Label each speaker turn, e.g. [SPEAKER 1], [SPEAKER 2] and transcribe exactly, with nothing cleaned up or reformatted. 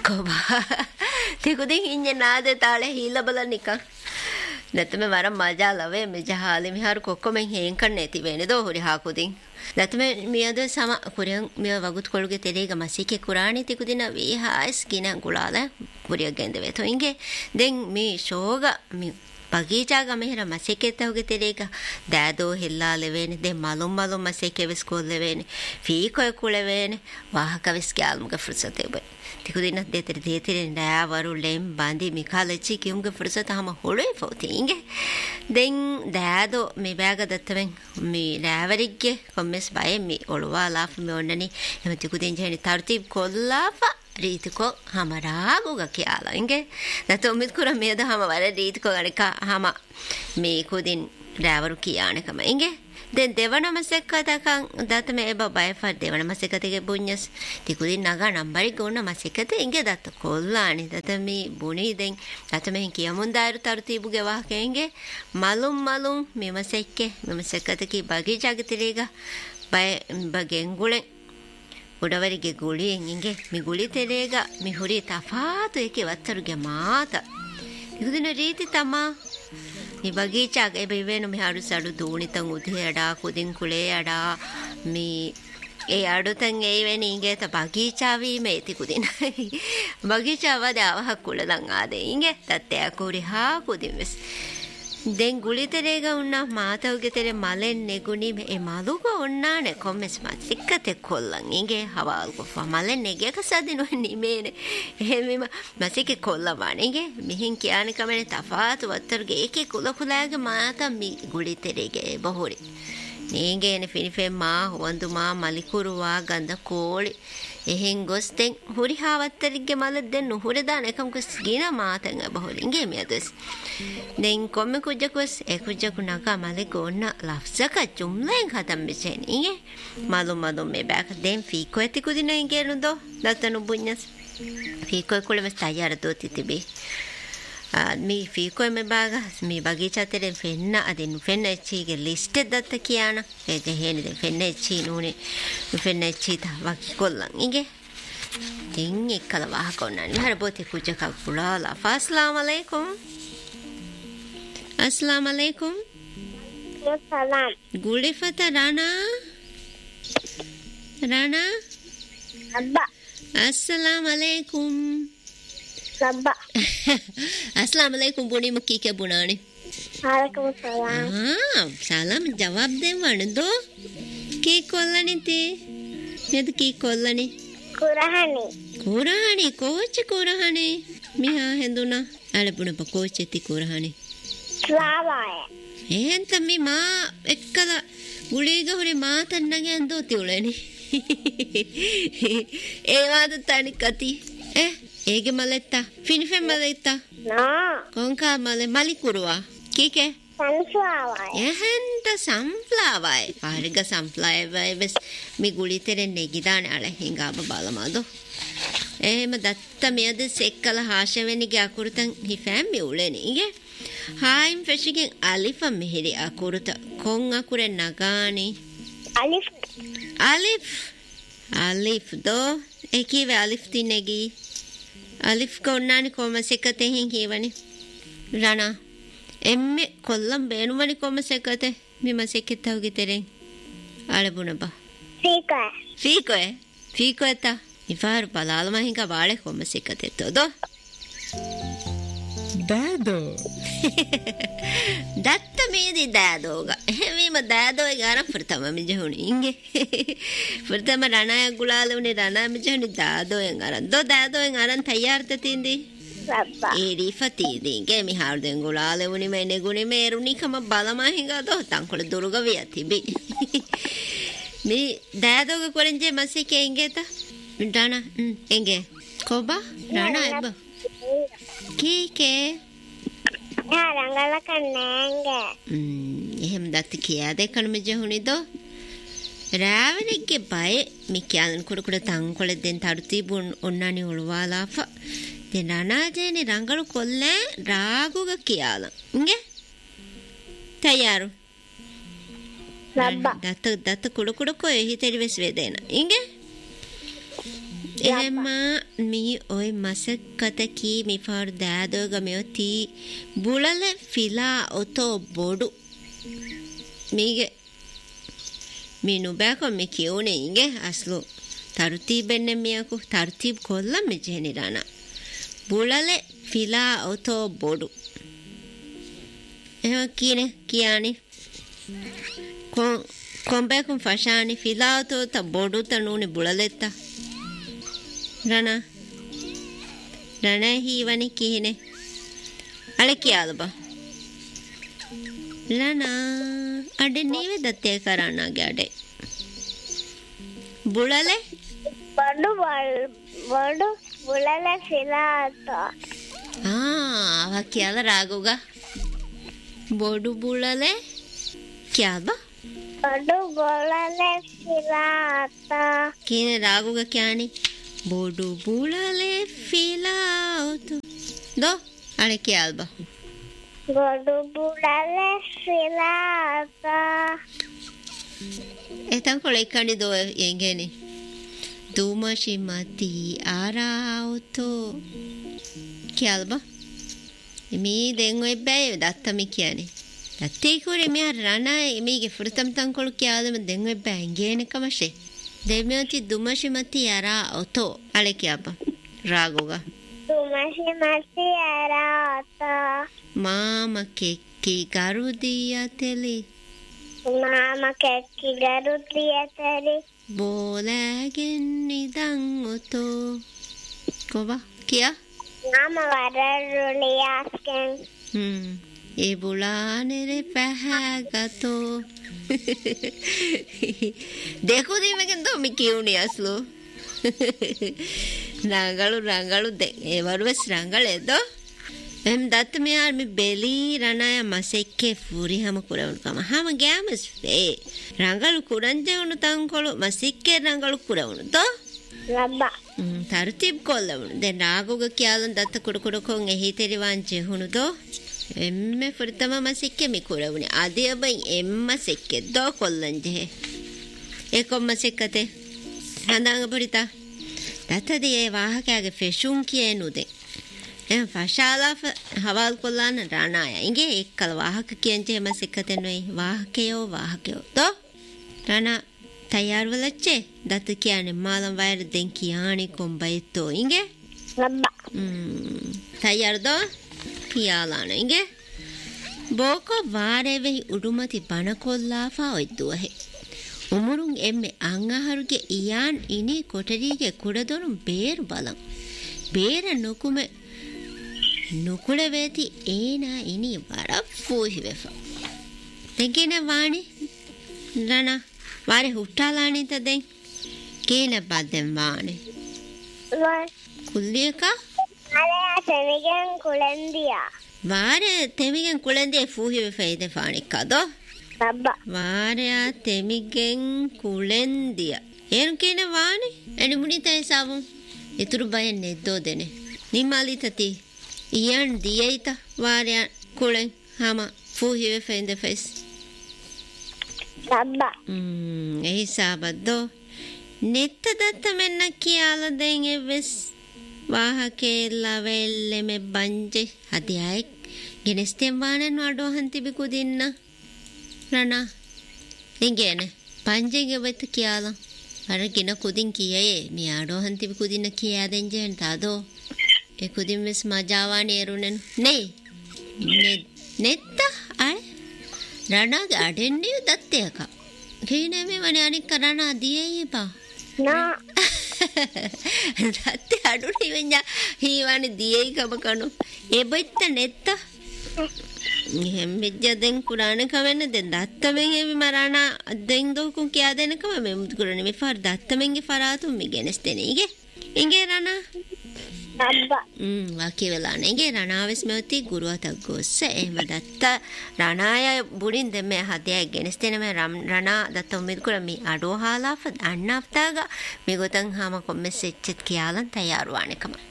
[SPEAKER 1] කොබා තිකුදින් ඉන්නේ නාදේ තාලේ හීලා බලන්න නිකන් නැත්නම් වරම් මජා ලවේ මෙජහාලේ මිහාරු කොක්කොමෙන් හේන් කන්නේ නැති වෙන්නේ දෝ හොරි හාකුදින් නැත්නම් මියද සම කුරියන් මිය වගුත් කොළුගේ තෙරේග මසිකේ කුරාණි තිකුදින වී හාස් කින ගුලාලා කුරිය ගෙන්ද වෙතෝ ඉංගේ දැන් මේ ෂෝග මේ බගීචාග මෙහෙර මසිකේ තවගේ තෙරේග දෑදෝ හෙල්ලා ලෙවෙනේ දැන් මලොම් මලොම් මසිකේ විස්කෝල් ලෙවෙනේ ෆීකොය කුලෙවෙනේ වාහක විස්කල්මුගේ ෆෘසතේ බයි තිකුදින දෙතර දෙතර නෑවරු ලෙම් බන්දි මිකාලචි කියුම්ගේ ෆෘසත හම හොලේ ෆෝති ඉංගේ දැන් දෑදෝ මේ බෑග දත්තවෙන් මේ නෑවරිග්ගේ කොම්මස් බය මේ ඔලවා ලාෆ් මේ ඔන්නනි එම තිකුදින් ජෙනි තර්තිබ් කොල්ලාෆා රීතිකෝ හමරාගුග කියලා ඉංගේ නැතෝ මිත් කුර මේද හම වර රීතිකෝ ගණක හම මේ කුදින් රෑවරු කියානකම ඉංගේ දැන් දෙවන මසෙක්කතකන් දත මේ බබයිෆර් දෙවන මසෙකතගේ බුඤ්ඤස් තිකුදින් නගා නම්බරි ගොන්න මසෙකත ඉංගේ දත කොල්ලානි දත මේ බුණි දැන් දත මේ කියමුන් දාරු තරුතිබුගේ වාහකෙන්ගේ මලුම් මලුම් මේ මසෙක්කේ මේ මසෙකතකී බගීචාගතිරේග බය බගෙන්ගුලෙන් උඩවරිගේ ගුලියෙන් ඉංගේ මි ගුලි තෙරේග මි හුරි තෆාතු එකේ වත්තරුගේ මාත ඉකුදින රීති තමා මි බගීචාග එබෙ වෙන මි හරු සඩු දූනිතන් උදේඩා කුදින් කුලේ අඩා මි ඒ අඩුතන් ඒ වෙන ඉංගේ ත බගීචාවී මේ තිකුදින බගීචාව දාවහ කුලදන් ආදේ ඉංගේ තත්තේ කුරි හා කුදින් වෙස් දැන් ගුලිතරේග උන්නා මාතවගේ තෙරේ මලෙන් නෙගුණි මේ මලුක ඔන්නානේ කොම්මස් මසික්කතේ කොල්ලන් ඉංගේ හවාල් කොෆා මලෙන් නෙගයක සදිනො නිමේනේ එහෙමම මසිකේ කොල්ලවානේ ඉංගේ මිහින් කියන්නේ කමනේ තෆාතු වත්තරගේ ඒකේ කුල කුලාගේ මාතා මි ගුලිතරේගේ බහොරි නේගේනේ ෆිනිෆෙන් මා හොඳු මා මලිකුරුවා ගඳ කෝලි එහෙන් ගොස්තෙන් හුරි හාවත්තරිගේ මල දෙන්න නුහුරේ දාන එකම් කොස් ගින මාතන් බහොලින්ගේ මියදස් දැන් කොම්මෙ කුජකුස් ඒ කුජකු නගා මලේ ගොන්න ලෆ්සක ජුම්ලෙන් හදම් මෙසෙන් ඉගේ මලු මලු මේ බෑක දැන් ෆීකෝ ඇති කුදින ඉගේ නුදෝ දතනු බුඤ්ඤස් ෆීකෝ කුලෙම තයාර දෝති තිබේ මේ ෆීකෝ මේ බාග මේ බගීචාතරෙන් ෆෙන්න අදින් ෆෙන්න චීගේ ලිස්ට් එක දත්ත කියාන ඒ ජෙහෙනි දැන් ෆෙන්න චී නූනේ ෆෙන්න චී තා වකි කොල්ලන් ඉගේ තින් එක්කල වහ කොන්නන්නේ හර බොතේ කුජක පුලාලා ෆස්ලාම අලයිකුම් अस्सलाम वालेकुम
[SPEAKER 2] सलाम
[SPEAKER 1] गुलिफता राना राना
[SPEAKER 2] अब्बा
[SPEAKER 1] अस्सलाम वालेकुम
[SPEAKER 2] अब्बा
[SPEAKER 1] अस्सलाम वालेकुम बुनी मक्की के बुनाने
[SPEAKER 2] वालेकुम सलाम
[SPEAKER 1] हाँ सलाम जवाब दे वन दो की कोल्लनी थी ये तो की कोल्लनी
[SPEAKER 2] कुराहानी
[SPEAKER 1] कुराहानी कोच कुराहानी मिहा हिंदुना अरे बुने पकोच थी कुराहानी
[SPEAKER 2] ස්ලාවාය
[SPEAKER 1] එහෙන් තමයි මා එක්කලා ගුලීග හොරි මා තන්නගේ අන්දෝ තියුලනේ ඒ වාද තනි කති එ ඒගේ මලෙත්තා ෆිනිෆෙන් මලෙත්තා
[SPEAKER 2] නා
[SPEAKER 1] කොන්කා මලෙ මලිකුරුවා කීකේ
[SPEAKER 2] සන්ෆ්ලවර්
[SPEAKER 1] එහෙන්ට සන්ෆ්ලවර් පාරිග සන්ෆ්ලවර් වෙස් මි ගුලිතරෙන් නෙගිදාන අල හිඟාබ බලමදෝ එහෙම දත්ත මෙයද සෙක්කලා හාෂවෙනිගේ අකුරුතන් හිෆෑම් මියුලනේ ඉගේ हाइम फेशिगिंग अलिफ मेहरी अकुरुत कोंग अकुरे नगानी
[SPEAKER 2] अलिफ
[SPEAKER 1] अलिफ अलिफ दो एक ही वे अलिफ तीनेगी अलिफ को नानी को मसेकते हैं कि वनी राना एम्मे कोल्लम बेनुवनी को मसेकते मी मसेकता होगी तेरे आले बुनबा
[SPEAKER 2] फीको
[SPEAKER 1] फीको है फीको है ता इफार बलाल महिंगा वाले को मसेकते तो दो
[SPEAKER 3] दादो
[SPEAKER 1] दत्त मेदी दादोगा එහෙම दादोයි ගාන ප්‍රථම මිජහුණි ඉංගේ ප්‍රථම රණය ගුලාලුනේ රණය මිජහුණි दादोයෙන් අරන් දෝ दादोයෙන් අරන් තයාර්ත තින්දි
[SPEAKER 2] සබ්බා
[SPEAKER 1] ඒරිෆති දිගේ මි හාර්දෙන් ගුලාලුනි මෙනේ ගුනි මේරුනි කම බලම හිඟා දෝ තංකොල දුරුග විය තිබි මේ दादोග කොරෙන්ජේ මසිකේ ඉංගේත රණා ඉංගේ කොබා රණා එබ කීකේ
[SPEAKER 2] යාරංගල කන්නෑංග
[SPEAKER 1] එහෙම දත්ත කියා දෙකන මෙජහුනිදෝ රාවණිගේ බය මි කියන් කුඩ කුඩ තංකොල දෙන් තරුතිබුන් ඔන්නනි උලවාලාෆ දෙන අනාජේනි රංගල කොල්ලේ රාගුග කියලා ඉංගේ තයාරු
[SPEAKER 2] ලබ්බා
[SPEAKER 1] දත්ත දත්ත කුඩ කුඩ කොයි හිතෙරි වෙස් වේදේන ඉංගේ එහෙම මී ඔය මසකතකී මිෆාර් දාදෝගමියොති බුලල ෆිලා ඔතෝ බොඩු මීගේ මීනු බෑකො මි කියෝනේ ඉගේ අස්ලු තර්තිබෙන්නේ මියකු තර්තිබ් කොල්ලා මෙජෙනි රානා බුලල ෆිලා ඔතෝ බොඩු එහෙම කියන්නේ කියානි කොන් කොම්බේකුම් ෆෂානි ෆිලා ඔතෝ ත බොඩු තනුනේ බුලලෙත්ත රානා රානා හීවනි කිහිනේ අල කියාද බා රානා අඩේ නීවේ දත්තේ කරානාගේ අඩේ බුලලේ
[SPEAKER 2] බඩු බඩු බුලල ෆිලාතෝ
[SPEAKER 1] ආ වා කියලා රාගුගා බොඩු බුලලේ කියාද
[SPEAKER 2] බඩු බුලල ෆිලාතෝ
[SPEAKER 1] කිනේ රාගුගා කියන්නේ බොඩු බුලලේ ෆිලාතෝ දෝ අල කියාද බා
[SPEAKER 2] බඩු බුලල ෆිලාතෝ
[SPEAKER 1] එතන් කොලේ කණි දෝ යංගේනි දුමෂි මති ආරාවතෝ කියල්බ මී දෙන් ඔය බෑ දත්තමි කියන්නේ දත්තේ කුරේ මෙ රණා මීගේ ෆෘතම් තන් කොල කියලාම දෙන් ඔය බෑ ගේන කමෂේ දෙමියති දුමෂි මති ආරාවතෝ අලේ කියබ රාගෝගා
[SPEAKER 2] දුමෂි මති ආරාවතෝ
[SPEAKER 1] මාම කෙක්කි ගරුදියා තෙලි
[SPEAKER 2] මාම කෙක්කි ගරුදියා
[SPEAKER 1] බෝලෑගෙන් නිදන් ඔතෝ කොවා කියා
[SPEAKER 2] මාම වරරුලියාස්කෙන්
[SPEAKER 1] හ්ම් ඒ බුලානෙරෙ පැහැගතෝ දෙකු දීමකින් තෝ මි කියුනේ අස්ලෝ රංගලු රංගලු දෙ ඒ වරුවස් රංගලෙදෝ එම් දත් මෙයාර මි බෙලි රණය මසෙක්කේ ෆූරි හම කුරවුණු කම හම ගෑමස් වේ රංගලු කුරංජේ උණු තංකොළු මසික්කේ රංගලු කුරවුණු තෝ
[SPEAKER 2] ලබ්බා
[SPEAKER 1] තර්තිබ් කොල්ලවුණු දැන් නාගුග කියලන් දත්ත කුඩ කුඩ කොන් එහි තෙරිවාන් ජෙහුණු දෝ එම්මෙ ෆෘතම මසික්කේ මි කුරවුණි අදියබෙන් එම්ම සෙක්කේ දෝ කොල්ලන් ජෙහෙ ඒකොම් මසික්කතේ හඳංග පරිතා දත්තදී ඒ වාහකයාගේ ෆෙෂුන් කියනුදේ එම් ෆෂාලා හවල් කොල්ලාන රානාය ඉගේ එක්කල වාහක කියන්නේ මසික්කතෙන් වෙයි වාහකයෝ වාහකයෝ තෝ රානා තයාර් වලච්චේ දත කියන්නේ මාලම් වයර දෙන් කියානි කොම්බයිතෝ ඉගේ
[SPEAKER 2] ලබ්බා
[SPEAKER 1] ම් තයාර් දෝ කියාලාන ඉගේ බෝකෝ වාරේ වෙහි උඩුමති බණ කොල්ලාෆා ඔයිදුවහේ උමුරුන් එම්මේ අංගහරුගේ ඉයාන් ඉනි කොටරිගේ කුඩදොරුම් බේරු බලම් බේර නොකුමේ ನುಕುಳವೇತಿ ಏನ ಇನಿ ವರ ಫೂಹಿವೆಫ ತೆಗಿನ ವಾಣಿ ರಣ ವಾರೆ ಹುಟ್ಟಾಲಾಣಿ ತದೆ ಕೇನ ಬದೆಂ ವಾಣಿ ಕುಲ್ಲಿಯಕ
[SPEAKER 2] ಅಲೆ ತೆವಿಗೆನ್ ಕುಳೆಂದಿಯ
[SPEAKER 1] ವಾರೆ ತೆಮಿಗೆನ್ ಕುಳೆಂದಿಯ ಫೂಹಿವೆಫ ಇದೆ ಫಾಣಿ ಕದೋ
[SPEAKER 2] ಬಬ್ಬ
[SPEAKER 1] ವಾರೆ ತೆಮಿಗೆನ್ ಕುಳೆಂದಿಯ ಏನು ಕೇನ ವಾಣಿ ಎನಿ ಮುನಿತ ಸಾವು ಇತುರು ಬಯ ನೆದ್ದೋದೆನೆ ನಿಮ್ಮಲಿ ತತಿ ಇಯನ್ ದಿಯೈತ ವಾರ್ಯ ಕುಳೆಂ ಹಮ ಫೂಹಿವೆ ಫೆಂದೆ ಫೇಸ್
[SPEAKER 2] ಬಬ್ಬ
[SPEAKER 1] ಹ್ಮ್ ಎಹಿ ಸಾಬದ್ದೋ ನೆತ್ತ ದತ್ತ ಮೆನ್ನ ಕಿಯಾಲ ದೆಂ ಎವ್ವೆಸ್ ವಾಹಕೆ ಲವೆಲ್ಲೆ ಮೆ ಬಂಜೆ ಹದಿಯಾಯ್ ಗಿನೆಸ್ತೆಂ ವಾಣನ್ ವಾಡೋ ಹಂತಿಬಿ ಕುದಿನ್ನ ರಣ ಹಿಂಗೇನೆ ಪಂಜೆಗೆ ಬತ್ತು ಕಿಯಾಲ ಅರ ಗಿನ ಕುದಿನ್ ಕಿಯೇ ಮಿ ಆಡೋ ಹಂತಿಬಿ ಕುದಿನ್ನ ಕಿಯಾದೆಂಜೆ ಅಂತಾದೋ ඒ කුදින් වෙස් මජාවානේ එරුණෙන් නේ නෙත්ත අය රණාගේ අඩෙන්නේ දත්තේක කීනේ මේ වනේ අනික් කරණ අදියේ බා
[SPEAKER 2] නා
[SPEAKER 1] දත්තේ අඩුනේ වෙන්ජා හීවනේ දියේ කම කනු ඒ බෙත්ත නෙත්ත එහෙම් මෙජ්ජෙන් කුරාණ කවෙන්න දැන් දත්තමෙන් එවි මරණ දෙන් දෝකුන් කියා දෙනකම මේ මුදු කුරණේ මේ ෆර් දත්තමෙන්ගේ ෆරාතුම් මේ ගෙනස් දෙනේ ඉගේ ඉගේ රණා
[SPEAKER 2] බබ්බා
[SPEAKER 1] ම් වාක්‍ය වෙලා නෙගේ රණාවෙස් මෙවති ගුරුවතක් ගොස්ස එහෙම දත්ත රණාය බුරින් දෙමෙ හදේ ගෙනස් දෙන මේ රණා දත්ත උමෙද කුර මේ අඩෝ හාලාෆ අන්නෆ්තාග මේ ගොතන් හාම කොම්මෙස් එච්චත් කියාලන් තයාරුවානකම